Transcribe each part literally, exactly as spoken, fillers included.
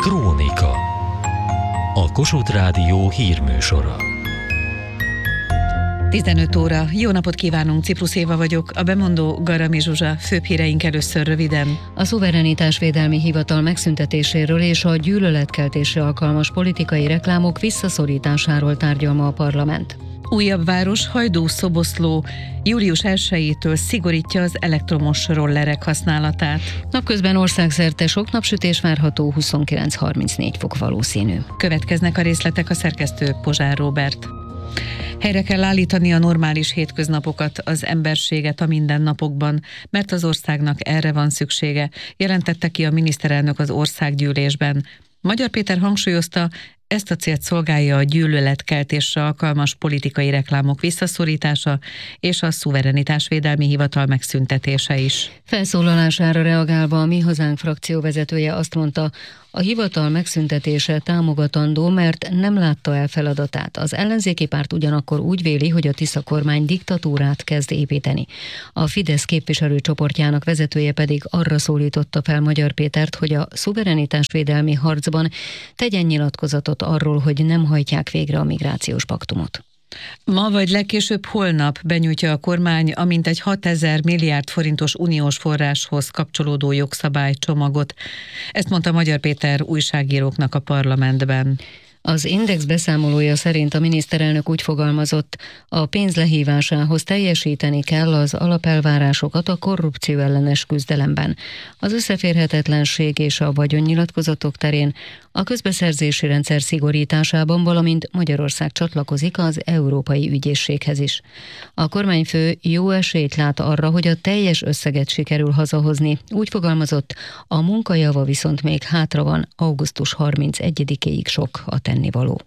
Krónika. A Kossuth Rádió hírműsora. tizenöt óra. Jó napot kívánunk, Ciprus Éva vagyok, a bemondó Garami Zsuzsa. Főbb híreink először röviden. A szuverenitásvédelmi hivatal megszüntetéséről és a gyűlöletkeltésre alkalmas politikai reklámok visszaszorításáról tárgyal ma a parlament. Újabb város, Hajdú-Szoboszló július elsejétől szigorítja az elektromos rollerek használatát. Napközben országszerte sok napsütés várható, huszonkilenc-harmincnégy fok valószínű. Következnek a részletek, a szerkesztő Pozsár Róbert. Helyre kell állítani a normális hétköznapokat, az emberséget a mindennapokban, mert az országnak erre van szüksége, jelentette ki a miniszterelnök az országgyűlésben. Magyar Péter hangsúlyozta, ezt a célt szolgálja a gyűlöletkeltésre alkalmas politikai reklámok visszaszorítása és a szuverenitásvédelmi hivatal megszüntetése is. Felszólalására reagálva a Mi Hazánk frakció vezetője azt mondta, a hivatal megszüntetése támogatandó, mert nem látta el feladatát. Az ellenzéki párt ugyanakkor úgy véli, hogy a Tisza kormány diktatúrát kezd építeni. A Fidesz képviselőcsoportjának vezetője pedig arra szólította fel Magyar Pétert, hogy a szuverenitásvédelmi harcban tegyen nyilatkozatot arról, hogy nem hajtják végre a migrációs paktumot. Ma vagy legkésőbb holnap benyújtja a kormány a mintegy hatezer milliárd forintos uniós forráshoz kapcsolódó jogszabálycsomagot. Ezt mondta Magyar Péter újságíróknak a parlamentben. Az Index beszámolója szerint a miniszterelnök úgy fogalmazott, a pénz lehívásához teljesíteni kell az alapelvárásokat a korrupció ellenes küzdelemben, az összeférhetetlenség és a vagyonnyilatkozatok terén, a közbeszerzési rendszer szigorításában, valamint Magyarország csatlakozik az Európai Ügyészséghez is. A kormányfő jó esélyt lát arra, hogy a teljes összeget sikerül hazahozni. Úgy fogalmazott, a munkajava viszont még hátra van, augusztus harmincegyedikéig sok a tennivaló.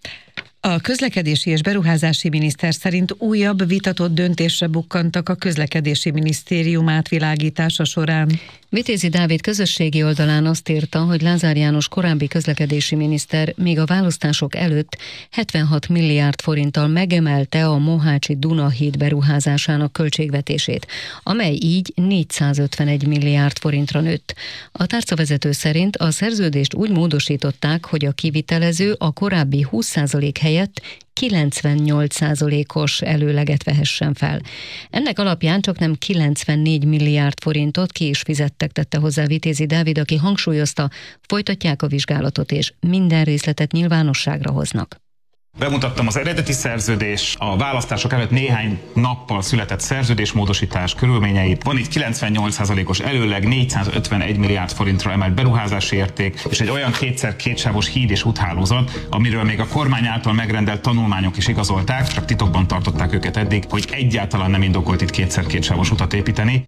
A közlekedési és beruházási miniszter szerint újabb vitatott döntésre bukkantak a közlekedési minisztérium átvilágítása során. Vitézi Dávid közösségi oldalán azt írta, hogy Lázár János korábbi közlekedési miniszter még a választások előtt hetvenhat milliárd forinttal megemelte a Mohácsi Duna-híd beruházásának költségvetését, amely így négyszázötvenegy milliárd forintra nőtt. A tárcavezető szerint a szerződést úgy módosították, hogy a kivitelező a korábbi húsz százalék helyett kilencvennyolc százalékos előleget vehessen fel. Ennek alapján csak nem kilencvennégy milliárd forintot ki is fizettek, tette hozzá Vitézi Dávid, aki hangsúlyozta, folytatják a vizsgálatot és minden részletet nyilvánosságra hoznak. Bemutattam az eredeti szerződés, a választások előtt néhány nappal született szerződésmódosítás körülményeit. Van itt kilencvennyolc százalékos előleg, négyszázötvenegy milliárd forintra emelt beruházási érték, és egy olyan kétszer kétsávos híd és úthálózat, amiről még a kormány által megrendelt tanulmányok is igazolták, csak titokban tartották őket eddig, hogy egyáltalán nem indokolt itt kétszer kétsávos utat építeni.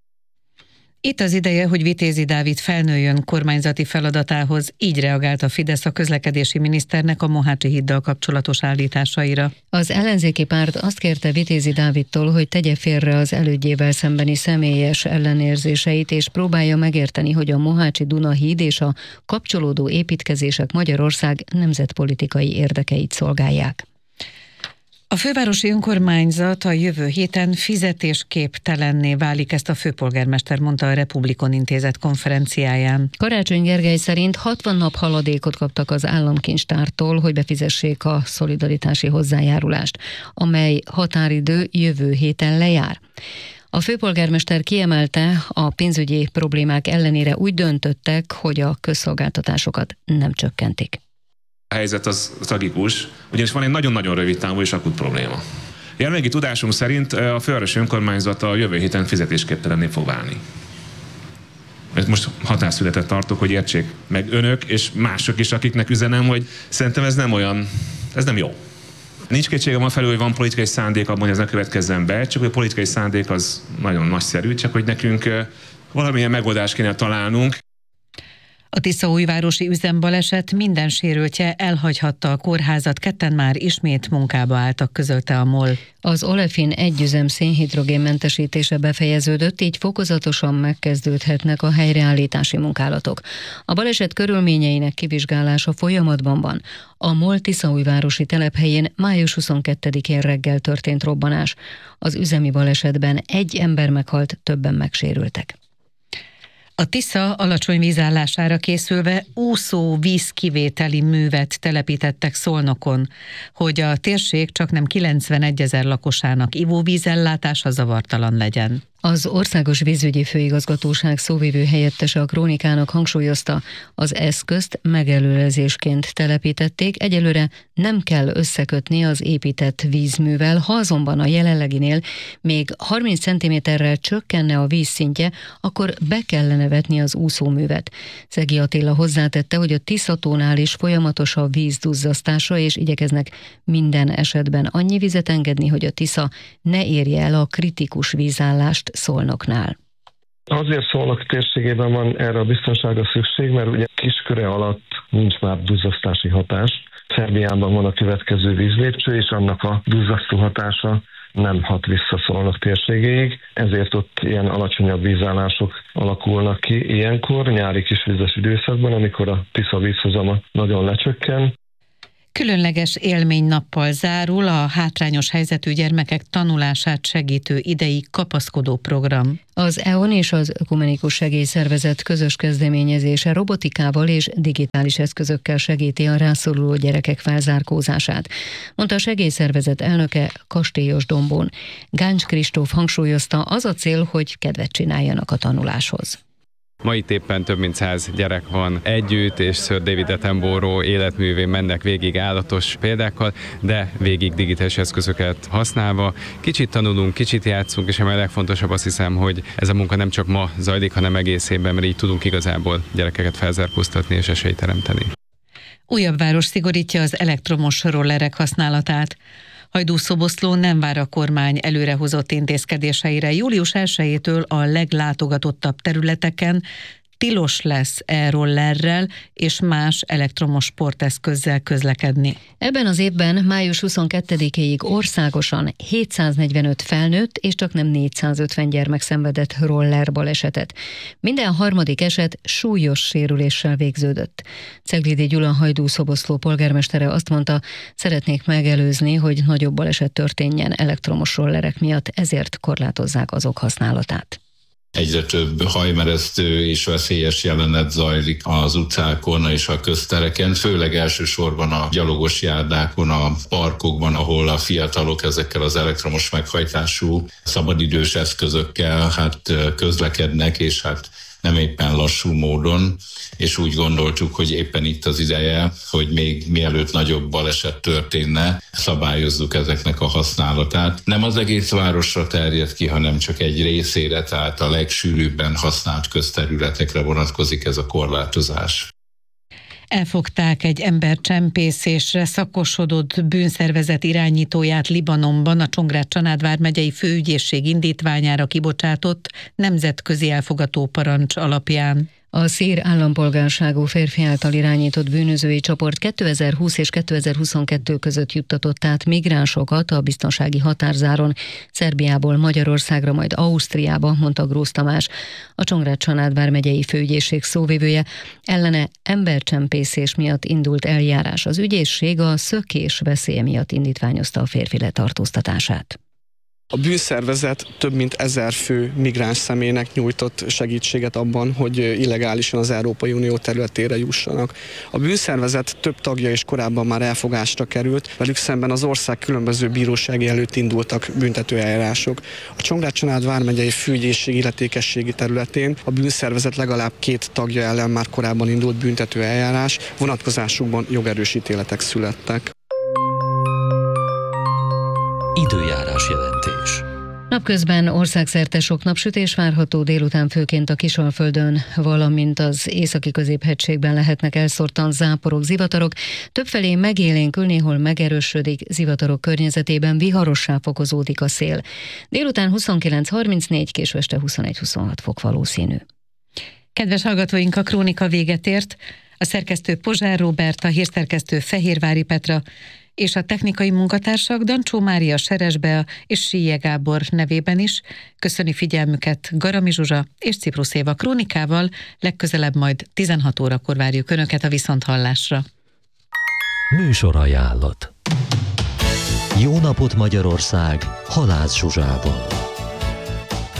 Itt az ideje, hogy Vitézi Dávid felnőjön kormányzati feladatához, így reagált a Fidesz a közlekedési miniszternek a Mohácsi híddal kapcsolatos állításaira. Az ellenzéki párt azt kérte Vitézi Dávidtól, hogy tegye félre az elődjével szembeni személyes ellenérzéseit, és próbálja megérteni, hogy a Mohácsi Duna-híd és a kapcsolódó építkezések Magyarország nemzetpolitikai érdekeit szolgálják. A fővárosi önkormányzat a jövő héten fizetésképtelenné válik, ezt a főpolgármester mondta a Republikon Intézet konferenciáján. Karácsony Gergely szerint hatvan nap haladékot kaptak az államkincstártól, hogy befizessék a szolidaritási hozzájárulást, amely határidő jövő héten lejár. A főpolgármester kiemelte, a pénzügyi problémák ellenére úgy döntöttek, hogy a közszolgáltatásokat nem csökkentik. A helyzet az tragikus, ugyanis van egy nagyon-nagyon rövid távú és akut probléma. Jelenlegi tudásunk szerint a fővárosi önkormányzat a jövő héten fizetésképtelenné fog válni. Ezt most határszületet tartok, hogy értsék meg önök és mások is, akiknek üzenem, hogy szerintem ez nem olyan, ez nem jó. Nincs kétségem afelől, hogy van politikai szándék abban, hogy ez ne következzen be, csak hogy a politikai szándék az nagyon nagyszerű, csak hogy nekünk valamilyen megoldást kéne találnunk. A tiszaújvárosi üzembaleset minden sérültje elhagyhatta a kórházat, ketten már ismét munkába álltak, közölte a MOL. Az Olefin egy üzem szénhidrogén-mentesítése befejeződött, így fokozatosan megkezdődhetnek a helyreállítási munkálatok. A baleset körülményeinek kivizsgálása folyamatban van. A MOL tiszaújvárosi telephelyén május huszonkettedikén reggel történt robbanás. Az üzemi balesetben egy ember meghalt, többen megsérültek. A Tisza alacsony vízállására készülve úszó vízkivételi művet telepítettek Szolnokon, hogy a térség csaknem kilencvenegy ezer lakosának ivóvízellátása zavartalan legyen. Az Országos Vízügyi Főigazgatóság szóvivő helyettese a Krónikának hangsúlyozta, az eszközt megelőzésként telepítették, egyelőre nem kell összekötni az épített vízművel, ha azonban a jelenleginél még harminc centiméterrel csökkenne a vízszintje, akkor be kellene vetni az úszóművet. Szegi Attila hozzátette, hogy a Tiszatónál is folyamatos a vízduzzasztása, és igyekeznek minden esetben annyi vizet engedni, hogy a Tisza ne érje el a kritikus vízállást Szolnoknál. Azért Szolnok térségében van erre a biztonságra szükség, mert ugye Kisköre alatt nincs már duzzasztási hatás. Szerbiában van a következő vízlépcső, és annak a duzzasztó hatása nem hat vissza Szolnok térségéig, ezért ott ilyen alacsonyabb vízállások alakulnak ki ilyenkor, nyári kisvizes időszakban, amikor a Tisza vízhozama nagyon lecsökken. Különleges élménynappal zárul a hátrányos helyzetű gyermekek tanulását segítő idei kapaszkodó program. Az é o en és az Ökumenikus Segélyszervezet közös kezdeményezése robotikával és digitális eszközökkel segíti a rászoruló gyerekek felzárkózását, mondta a segélyszervezet elnöke Kastélyos Dombón. Gáncs Kristóf hangsúlyozta, az a cél, hogy kedvet csináljanak a tanuláshoz. Ma itt éppen több mint száz gyerek van együtt, és Sir David Attenborough életművén mennek végig állatos példákkal, de végig digitális eszközöket használva. Kicsit tanulunk, kicsit játszunk, és ami a legfontosabb, azt hiszem, hogy ez a munka nem csak ma zajlik, hanem egész évben, mert így tudunk igazából gyerekeket felzárkóztatni és esélyt teremteni. Újabb város szigorítja az elektromos rollerek használatát. Hajdúszoboszlón nem vár a kormány előrehozott intézkedéseire. július elsejétől a leglátogatottabb területeken tilos lesz e-rollerrel és más elektromos sporteszközzel közlekedni. Ebben az évben május huszonkettedikéig országosan hétszáznegyvenöt felnőtt és csak nem négyszázötven gyermek szenvedett roller balesetet. Minden harmadik eset súlyos sérüléssel végződött. Ceglidi Gyula Hajdúszoboszló polgármestere azt mondta, szeretnék megelőzni, hogy nagyobb baleset történjen elektromos rollerek miatt, ezért korlátozzák azok használatát. Egyre több hajmeresztő és veszélyes jelenet zajlik az utcákon és a köztereken, főleg elsősorban a gyalogos járdákon, a parkokban, ahol a fiatalok ezekkel az elektromos meghajtású szabadidős eszközökkel hát közlekednek, és hát nem éppen lassú módon, és úgy gondoltuk, hogy éppen itt az ideje, hogy még mielőtt nagyobb baleset történne, szabályozzuk ezeknek a használatát. Nem az egész városra terjed ki, hanem csak egy részére, tehát a legsűrűbben használt közterületekre vonatkozik ez a korlátozás. Elfogták egy embercsempészésre szakosodott bűnszervezet irányítóját Libanonban a Csongrád-Csanád vármegyei főügyészség indítványára kibocsátott nemzetközi elfogató parancs alapján. A szír állampolgárságú férfi által irányított bűnözői csoport kétezer-húsz és kétezer-huszonkettő között juttatott át migránsokat a biztonsági határzáron Szerbiából Magyarországra, majd Ausztriába, mondta Grósz Tamás, a Csongrád-Csanád vármegyei főügyészség szóvivője. Ellene embercsempészés miatt indult eljárás. Az ügyészség a szökés veszélye miatt indítványozta a férfi letartóztatását. A bűnszervezet több mint ezer fő migráns személynek nyújtott segítséget abban, hogy illegálisan az Európai Unió területére jussanak. A bűnszervezet több tagja is korábban már elfogásra került, velük szemben az ország különböző bírósági előtt indultak büntetőeljárások. A Csongrád-Csanád vármegyei főügyészség illetékességi területén a bűnszervezet legalább két tagja ellen már korábban indult büntetőeljárás, vonatkozásukban jogerős ítéletek születtek. Időjárás jelentés. Napközben országszerte sok napsütés várható, délután főként a Kisalföldön, valamint az északi középhegységben lehetnek elszórtan záporok, zivatarok. Többfelé megélénkül, néhol megerősödik, zivatarok környezetében viharossá fokozódik a szél. Délután huszonkilenc harmincnégy, késő este huszonegy huszonhat fok valószínű. Kedves hallgatóink, a krónika véget ért. A szerkesztő Pozsár Róbert, a hírszerkesztő Fehérvári Petra és a technikai munkatársak Dancsó Mária, Seres Bea és Síje Gábor nevében is köszöni figyelmüket Garami Zsuzsa és Ciprusz Éva. Krónikával legközelebb majd tizenhat órakor várjuk Önöket a viszonthallásra. Műsorajánlat. Jó napot Magyarország Halász Zsuzsával.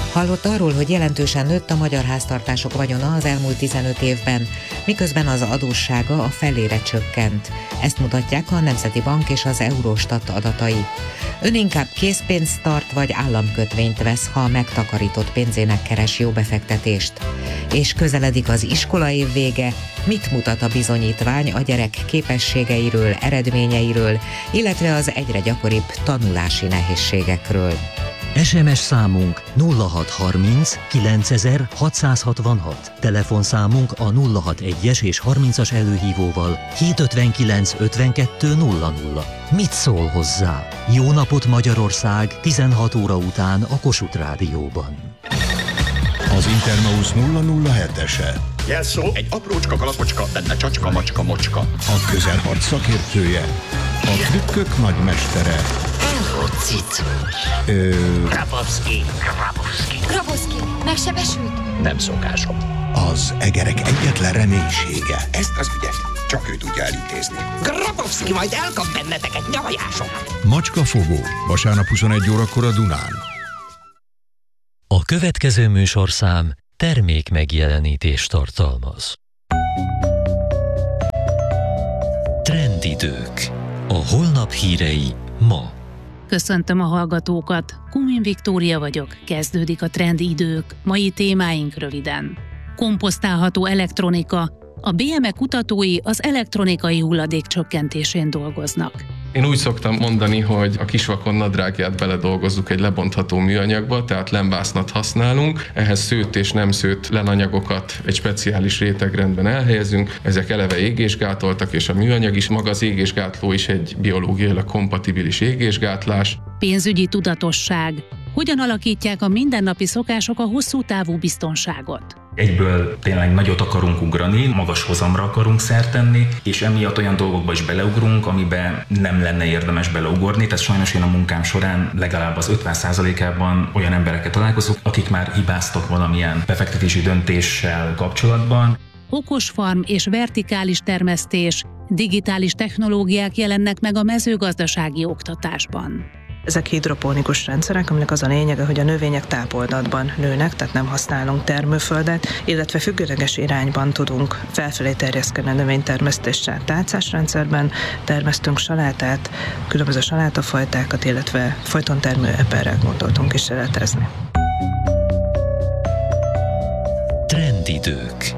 Hallott arról, hogy jelentősen nőtt a magyar háztartások vagyona az elmúlt tizenöt évben, miközben az adóssága a felére csökkent. Ezt mutatják a Nemzeti Bank és az Eurostat adatai. Ön inkább készpénzt tart vagy államkötvényt vesz, ha megtakarított pénzének keres jó befektetést. És közeledik az iskolaév vége, mit mutat a bizonyítvány a gyerek képességeiről, eredményeiről, illetve az egyre gyakoribb tanulási nehézségekről. es em es számunk nulla hat harminc kilencezer hatszázhatvanhat, telefonszámunk a nulla hatvanas és harmincas előhívóval hétszázötvenkilenc ötvenkettő nulla nulla. Mit szól hozzá? Jó napot Magyarország tizenhat óra után a Kossuth Rádióban. Az Intermaus nulla nulla hetese. Jelszó, egy aprócska kalapocska, benne csacska, macska, mocska. A közelharc szakértője, a trükkök nagymestere. Elhocit. Ö... Grabowski, Grabowski. Grabowski, megsebesült? Nem szokásom. Az egerek egyetlen reménysége. Ezt az ügyet csak ő tudja elintézni. Grabowski majd elkap benneteket, nyavajások. Macskafogó, vasárnap huszonegy órakor a Dunán. A következő műsorszám termék megjelenítést tartalmaz. Trendidők. A holnap hírei ma. Köszöntöm a hallgatókat, Kumin Viktória vagyok, kezdődik a Trendidők, mai témáink röviden. Komposztálható elektronika. A bé em e kutatói az elektronikai hulladék csökkentésén dolgoznak. Én úgy szoktam mondani, hogy a kisvakon nadrágját beledolgozzuk egy lebontható műanyagba, tehát lemvásznat használunk, ehhez szőtt és nem szőtt lenanyagokat egy speciális rétegrendben elhelyezünk, ezek eleve égésgátoltak, és a műanyag is, maga az égésgátló is egy biológiailag kompatibilis égésgátlás. Pénzügyi tudatosság. Hogyan alakítják a mindennapi szokások a hosszú távú biztonságot? Egyből tényleg nagyot akarunk ugrani, magas hozamra akarunk szert tenni, és emiatt olyan dolgokba is beleugrunk, amiben nem lenne érdemes beleugorni. Tehát sajnos én a munkám során legalább az ötven százalékában olyan embereket találkozok, akik már hibáztak valamilyen befektetési döntéssel kapcsolatban. Okos farm és vertikális termesztés, digitális technológiák jelennek meg a mezőgazdasági oktatásban. Ezek hidroponikus rendszerek, aminek az a lényege, hogy a növények tápoldatban nőnek, tehát nem használunk termőföldet, illetve függőleges irányban tudunk felfelé terjeszkedni a növénytermesztéssel. Tálcás rendszerben termesztünk salátát, különböző salátafajtákat, illetve folytontermő eperrel gondoltunk kísérletezni. Trendidők.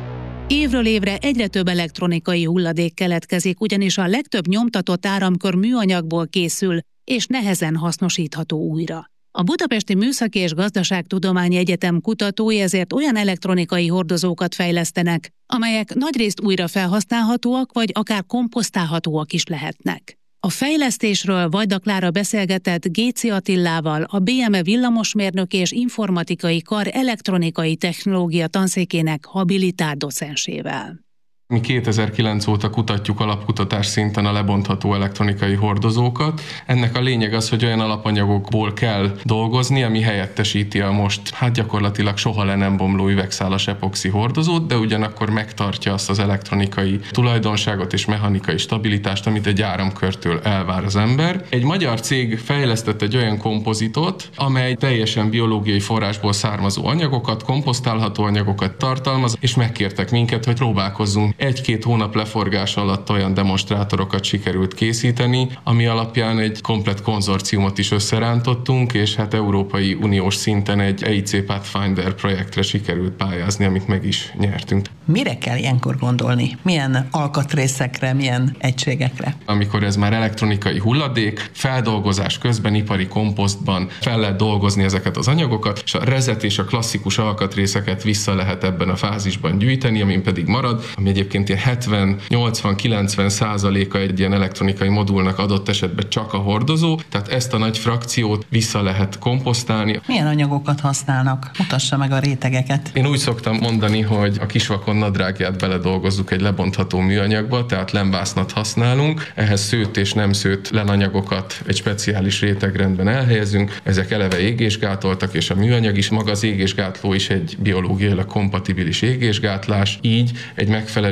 Évről évre egyre több elektronikai hulladék keletkezik, ugyanis a legtöbb nyomtatott áramkör műanyagból készül, és nehezen hasznosítható újra. A Budapesti Műszaki és Gazdaságtudományi Egyetem kutatói ezért olyan elektronikai hordozókat fejlesztenek, amelyek nagyrészt újra felhasználhatóak, vagy akár komposztálhatóak is lehetnek. A fejlesztésről Vajda Klára beszélgetett Géci Attilával, a bé em e villamosmérnök és informatikai kar elektronikai technológia tanszékének habilitált docensével. Mi kétezer-kilenc óta kutatjuk alapkutatás szinten a lebontható elektronikai hordozókat. Ennek a lényeg az, hogy olyan alapanyagokból kell dolgozni, ami helyettesíti a most hát gyakorlatilag soha le nem bomló üvegszálas epoxi hordozót, de ugyanakkor megtartja azt az elektronikai tulajdonságot és mechanikai stabilitást, amit egy áramkörtől elvár az ember. Egy magyar cég fejlesztett egy olyan kompozitot, amely teljesen biológiai forrásból származó anyagokat, komposztálható anyagokat tartalmaz, és megkértek minket, hogy próbálkozzunk. Egy-két hónap leforgás alatt olyan demonstrátorokat sikerült készíteni, ami alapján egy komplett konzorciumot is összerántottunk, és hát Európai Uniós szinten egy e i cé Pathfinder projektre sikerült pályázni, amit meg is nyertünk. Mire kell ilyenkor gondolni? Milyen alkatrészekre, milyen egységekre? Amikor ez már elektronikai hulladék, feldolgozás közben ipari komposztban fel lehet dolgozni ezeket az anyagokat, és a rezet és a klasszikus alkatrészeket vissza lehet ebben a fázisban gyűjteni, amin pedig marad, ami egyébként ilyen hetven, nyolcvan, kilencven százaléka egy ilyen elektronikai modulnak adott esetben csak a hordozó, tehát ezt a nagy frakciót vissza lehet komposztálni. Milyen anyagokat használnak? Mutassa meg a rétegeket. Én úgy szoktam mondani, hogy a kisvakon nadrágját beledolgozzuk egy lebontható műanyagba, tehát lemvásznat használunk, ehhez szőtt és nem szőtt lenanyagokat egy speciális rétegrendben elhelyezünk, ezek eleve égésgátoltak, és a műanyag is, maga az égésgátló is egy biológiailag kompatibilis égésgátlás, így egy megfelelő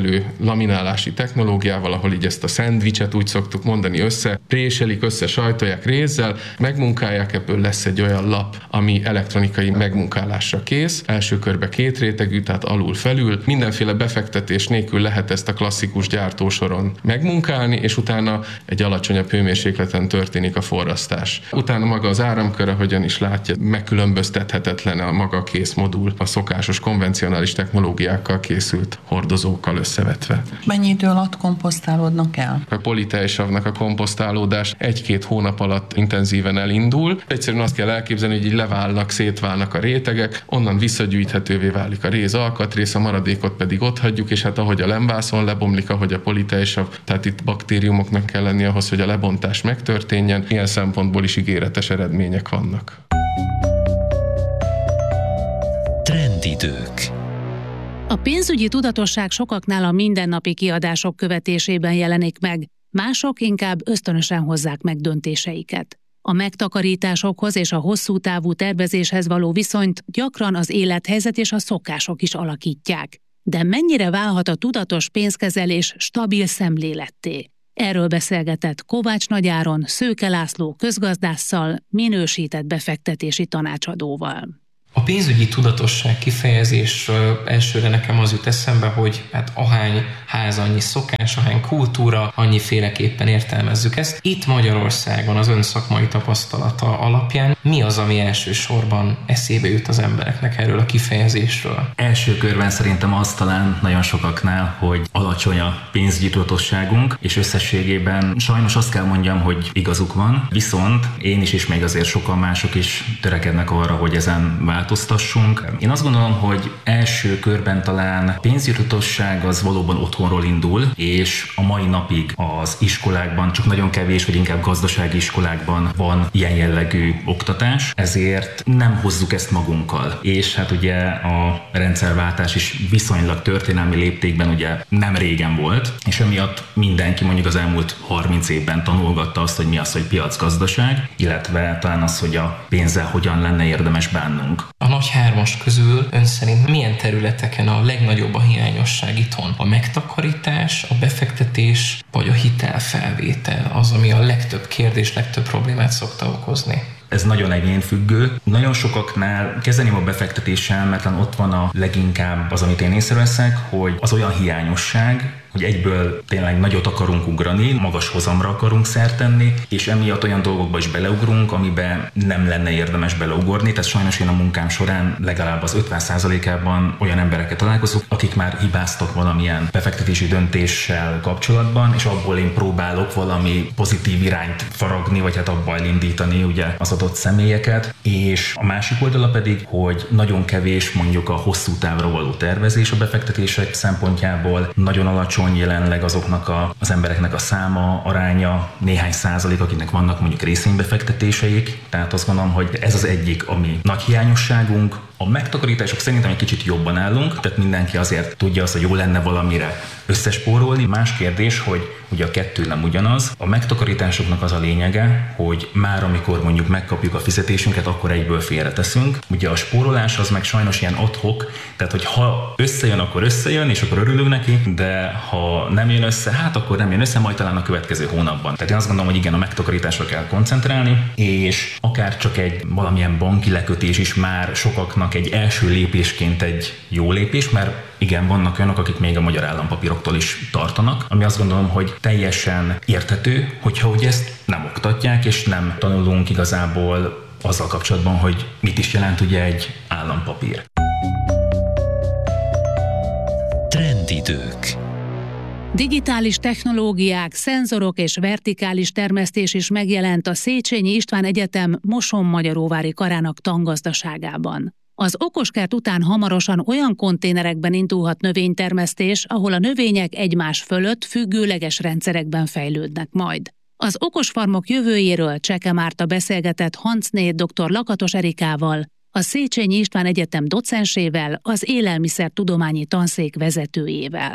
megfelelő laminálási technológiával, ahol így ezt a szendvicset úgy szoktuk mondani, össze préselik, össze sajtolják rézzel, megmunkálják, ebből lesz egy olyan lap, ami elektronikai megmunkálásra kész. Első körbe két rétegű, tehát alul-felül. Mindenféle befektetés nélkül lehet ezt a klasszikus gyártósoron megmunkálni, és utána egy alacsonyabb hőmérsékleten történik a forrasztás. Utána maga az áramkör, ahogyan is látja, megkülönböztethetetlen a maga kész modul a szokásos konvencionális technológiákkal készült hordozókkal összevetve. Mennyi idő alatt komposztálódnak el? A politejsavnak a komposztálódás egy-két hónap alatt intenzíven elindul. Egyszerűen azt kell elképzelni, hogy így leválnak, szétválnak a rétegek, onnan visszagyűjthetővé válik a réz alkatrész, a maradékot pedig ott hagyjuk, és hát ahogy a lemvászon lebomlik, ahogy a politejsav, tehát itt baktériumoknak kell lenni ahhoz, hogy a lebontás megtörténjen. Ilyen szempontból is ígéretes eredmények vannak. Trendidők. A pénzügyi tudatosság sokaknál a mindennapi kiadások követésében jelenik meg, mások inkább ösztönösen hozzák meg döntéseiket. A megtakarításokhoz és a hosszú távú tervezéshez való viszonyt gyakran az élethelyzet és a szokások is alakítják. De mennyire válhat a tudatos pénzkezelés stabil szemléletté? Erről beszélgetett Kovács Nagy Áron Szőke László közgazdásszal, minősített befektetési tanácsadóval. A pénzügyi tudatosság kifejezésről elsőre nekem az jut eszembe, hogy hát ahány ház, annyi szokás, ahány kultúra, annyiféleképpen értelmezzük ezt. Itt Magyarországon az ön szakmai tapasztalata alapján mi az, ami elsősorban eszébe jut az embereknek erről a kifejezésről? Első körben szerintem az talán nagyon sokaknál, hogy alacsony a pénzügyi tudatosságunk, és összességében sajnos azt kell mondjam, hogy igazuk van, viszont én is, és még azért sokan mások is törekednek arra, hogy ezen változtassunk. Én azt gondolom, hogy első körben talán pénzügyi tudatosság az valóban otthonról indul, és a mai napig az iskolákban, csak nagyon kevés, vagy inkább gazdasági iskolákban van ilyen jellegű oktatás, ezért nem hozzuk ezt magunkkal. És hát ugye a rendszerváltás is viszonylag történelmi léptékben ugye nem régen volt, és emiatt mindenki mondjuk az elmúlt harminc évben tanulgatta azt, hogy mi az, hogy piacgazdaság, illetve talán az, hogy a pénzzel hogyan lenne érdemes bánnunk. A nagy hármas közül ön szerint milyen területeken a legnagyobb a hiányosság itthon? A megtakarítás, a befektetés, vagy a hitelfelvétel az, ami a legtöbb kérdés, legtöbb problémát szokta okozni? Ez nagyon egyénfüggő. Nagyon sokaknál kezdeném a befektetéssel, mert ott van a leginkább az, amit én észreveszek, hogy az olyan hiányosság, hogy egyből tényleg nagyot akarunk ugrani, magas hozamra akarunk szert tenni, és emiatt olyan dolgokba is beleugrunk, amiben nem lenne érdemes beleugorni. Tehát sajnos én a munkám során legalább az ötven százalékában olyan embereket találkozok, akik már hibáztak valamilyen befektetési döntéssel kapcsolatban, és abból én próbálok valami pozitív irányt faragni, vagy hát abba elindítani ugye az adott személyeket. És a másik oldala pedig, hogy nagyon kevés mondjuk a hosszú távra való tervezés a befektetések szempontjából, nagyon alacsony jelenleg azoknak a, az embereknek a száma, aránya, néhány százalék, akiknek vannak mondjuk részvénybefektetéseik. Tehát azt gondolom, hogy ez az egyik, ami nagy hiányosságunk. A megtakarítások szerintem egy kicsit jobban állunk, tehát mindenki azért tudja azt, hogy jó lenne valamire összespórolni. Más kérdés, hogy ugye a kettő nem ugyanaz. A megtakarításoknak az a lényege, hogy már amikor mondjuk megkapjuk a fizetésünket, akkor egyből félreteszünk. Ugye a spórolás az meg sajnos ilyen ad-hoc, tehát hogy ha összejön, akkor összejön, és akkor örülünk neki, de ha nem jön össze, hát akkor nem jön össze, majd talán a következő hónapban. Tehát én azt gondolom, hogy igen, a megtakarításra kell koncentrálni, és akár csak egy valamilyen banki lekötés is már sokaknak egy első lépésként egy jó lépés, mert igen, vannak olyanok, akik még a magyar állampapíroktól is tartanak, ami azt gondolom, hogy teljesen érthető, hogyha ugye ezt nem oktatják, és nem tanulunk igazából azzal kapcsolatban, hogy mit is jelent ugye egy állampapír. Trendidők. Digitális technológiák, szenzorok és vertikális termesztés is megjelent a Széchenyi István Egyetem Moson-Magyaróvári karának tangazdaságában. Az okoskert után hamarosan olyan konténerekben indulhat növénytermesztés, ahol a növények egymás fölött függőleges rendszerekben fejlődnek majd. Az okosfarmok jövőjéről Cseke Márta beszélgetett Hancné dr. Lakatos Erikával, a Széchenyi István Egyetem docensével, az élelmiszertudományi tanszék vezetőjével.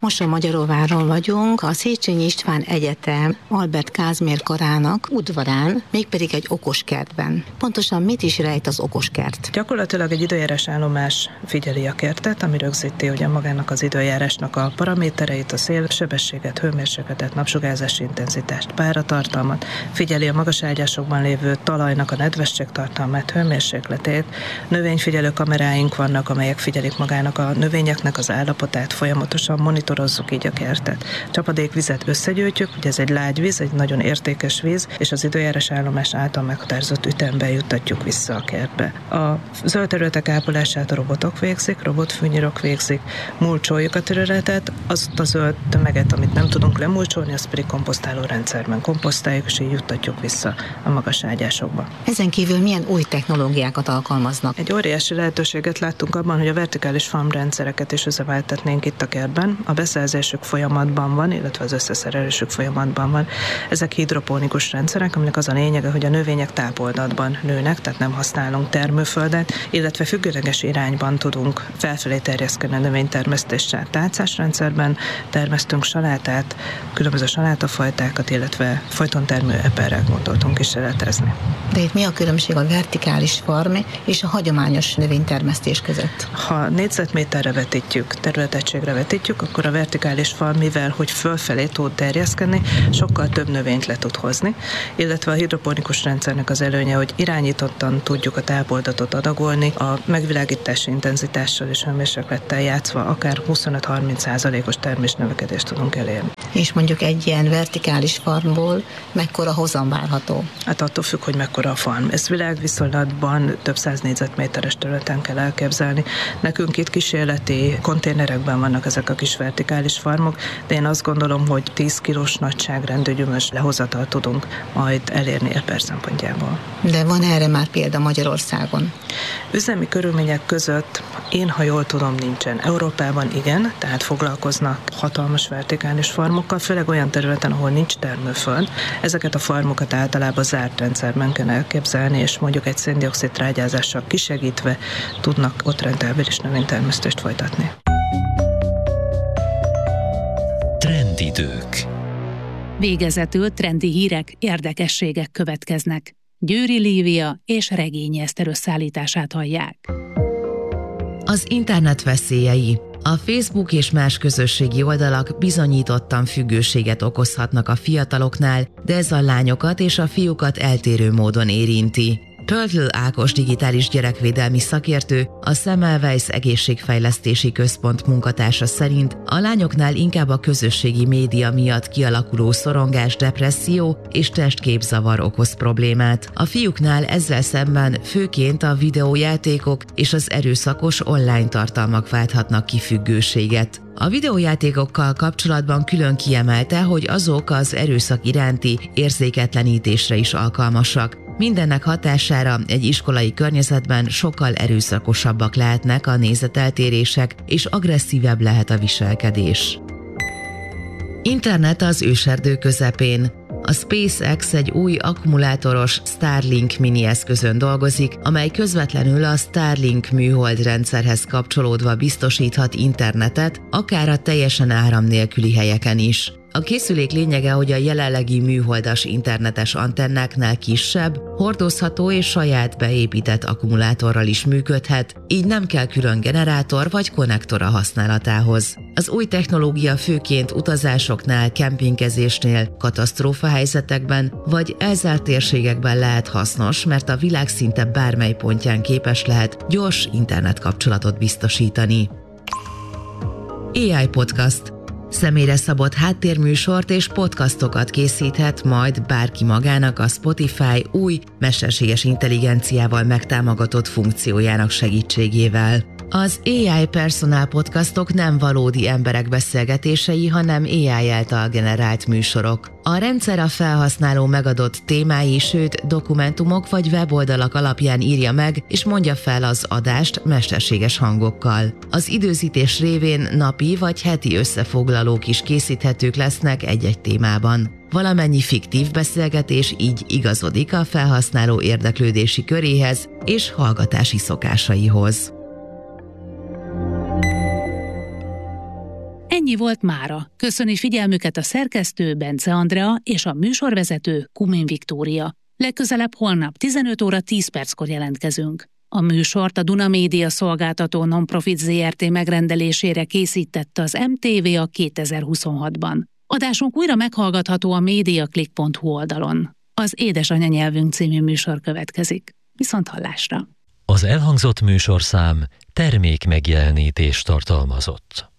Mosonmagyaróváron vagyunk, a Széchenyi István Egyetem Albert Kázmér karának udvarán, mégpedig egy okoskertben. Pontosan mit is rejt az okoskert? Gyakorlatilag egy időjárás állomás figyeli a kertet, ami rögzíti ugye magának az időjárásnak a paramétereit, a szélsebességet, hőmérsékletet, napsugárzási intenzitást, páratartalmat, figyeli a magas ágyásokban lévő talajnak a nedvességtartalmát, hőmérsékletét. Növényfigyelő kameráink vannak, amelyek figyelik magának a növényeknek az állapotát, folyamatosan monitorozzuk így a kertet. Csapadékvizet összegyűjtjük, ugye ez egy lágy víz, egy nagyon értékes víz, és az időjárás állomás által meghatározott ütemben juttatjuk vissza a kertbe. A zöld területek ápolását a robotok végzik, robotfűnyírok végzik, mulcsoljuk a területet, azt a zöld tömeget, amit nem tudunk lemulcsolni, azt pedig komposztáló rendszerben komposztáljuk, és így juttatjuk vissza a magas ágyásokba. Ezen kívül milyen új technológiákat alkalmaznak? Egy óriási lehetőséget láttunk abban, hogy a vertikális farmrendszereket is üzemeltetnénk itt a kertben. A beszerzésük folyamatban van, illetve az összeszerelésük folyamatban van. Ezek hidroponikus rendszerek, aminek az a lényege, hogy a növények tápoldatban nőnek, tehát nem használunk termőföldet, illetve függőleges irányban tudunk felfelé terjeszkedni a növénytermesztéssel. Tálcás rendszerben termesztünk salátát, különböző salátafajtákat, illetve folyton termő eperrel gondoltunk kísérletezni. De itt mi a különbség a vertikális farm és a hagyományos növénytermesztés között? Ha négyzetméterre vetítjük, területegységre vetítjük, akkor a vertikális farm, mivel hogy fölfelé tud terjeszkedni, sokkal több növényt le tud hozni, illetve a hidroponikus rendszernek az előnye, hogy irányítottan tudjuk a tápoldatot adagolni, a megvilágítási intenzitással és hőmérséklettel játszva akár huszonöt-harminc százalékos termésnövekedést tudunk elérni. És mondjuk egy ilyen vertikális farmból mekkora hozam várható? Hát attól függ, hogy mekkora a farm. Ezt világviszonylatban több száz négyzetméteres területen kell elképzelni. Nekünk itt kísérleti konténerekben vannak ezek a kis vertikális farmok, de én azt gondolom, hogy tíz kilós nagyságrendű gyümölcs lehozatal tudunk majd elérni eper szempontjából. De van erre már példa Magyarországon? Üzemi körülmények között én, ha jól tudom, nincsen. Európában igen, tehát foglalkoznak hatalmas vertikális farmokkal, főleg olyan területen, ahol nincs termőföld. Ezeket a farmokat általában zárt rendszerben kell elképzelni, és mondjuk egy széndioxid trágyázással kisegítve tudnak ott rentábilis növénytermesztést folytatni. Trendidők. Végezetül trendi hírek, érdekességek következnek. Győri Lívia és Regényi Eszter összeállítását hallják. Az internet veszélyei. A Facebook és más közösségi oldalak bizonyítottan függőséget okozhatnak a fiataloknál, de ez a lányokat és a fiúkat eltérő módon érinti. Pöltl Ákos digitális gyerekvédelmi szakértő, a Semmelweis Egészségfejlesztési Központ munkatársa szerint a lányoknál inkább a közösségi média miatt kialakuló szorongás, depresszió és testképzavar okoz problémát. A fiúknál ezzel szemben főként a videójátékok és az erőszakos online tartalmak válthatnak ki függőséget. A videójátékokkal kapcsolatban külön kiemelte, hogy azok az erőszak iránti érzéketlenítésre is alkalmasak. Mindennek hatására egy iskolai környezetben sokkal erőszakosabbak lehetnek a nézeteltérések, és agresszívebb lehet a viselkedés. Internet az őserdő közepén. A SpaceX egy új akkumulátoros Starlink mini eszközön dolgozik, amely közvetlenül a Starlink műhold rendszerhez kapcsolódva biztosíthat internetet, akár a teljesen áram nélküli helyeken is. A készülék lényege, hogy a jelenlegi műholdas internetes antennáknál kisebb, hordozható és saját beépített akkumulátorral is működhet, így nem kell külön generátor vagy konnektor a használatához. Az új technológia főként utazásoknál, kempingezésnél, katasztrófahelyzetekben vagy elzárt térségekben lehet hasznos, mert a világ szinte bármely pontján képes lehet gyors internetkapcsolatot biztosítani. á i Podcast. Személyre szabott háttérműsort és podcastokat készíthet majd bárki magának a Spotify új, mesterséges intelligenciával megtámogatott funkciójának segítségével. Az á i Personal podcastok nem valódi emberek beszélgetései, hanem á i által generált műsorok. A rendszer a felhasználó megadott témái, sőt dokumentumok vagy weboldalak alapján írja meg és mondja fel az adást mesterséges hangokkal. Az időzítés révén napi vagy heti összefoglalók is készíthetők lesznek egy-egy témában. Valamennyi fiktív beszélgetés így igazodik a felhasználó érdeklődési köréhez és hallgatási szokásaihoz. Ennyi Ennyi volt mára. Köszöni figyelmüket a szerkesztő Bence Andrea és a műsorvezető Kumin Viktória. Legközelebb holnap tizenöt óra tíz perckor jelentkezünk. A műsort a Duna Média Szolgáltató Nonprofit zé er té megrendelésére készítette az em té vé a kétezer-huszonhatban. Adásunk újra meghallgatható a mediaclick pont hu oldalon. Az Édesanyanyelvünk című műsor következik. Viszont hallásra! Az elhangzott műsorszám termék megjelenítést tartalmazott.